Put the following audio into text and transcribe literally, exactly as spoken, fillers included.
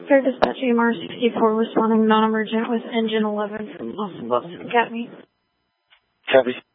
Fair Dispatch E M R sixty-four responding non-emergent with engine eleven from Austin Boston Academy. Copy.